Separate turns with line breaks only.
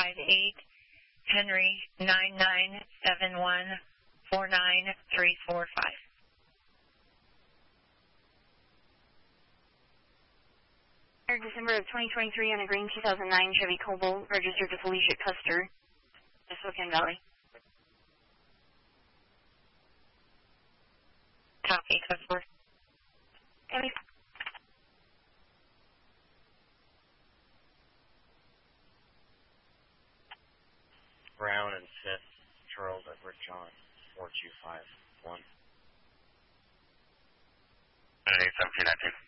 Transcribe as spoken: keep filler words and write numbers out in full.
five eight, Henry nine nine seven one, four nine three four five.
December of twenty twenty-three on a green two thousand nine Chevy Cobalt, registered to Felicia Custer, Spokane Valley.
Copy, customer.
Copy.
Brown and fifth, Charles Edward John, four two five one.
eight seventeen nineteen.